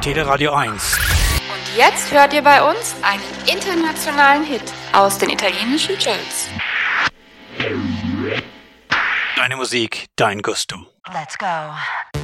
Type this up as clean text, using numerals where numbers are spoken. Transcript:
Teleradio 1. Und jetzt hört ihr bei uns einen internationalen Hit aus den italienischen Charts. Deine Musik, dein Gusto. Let's go.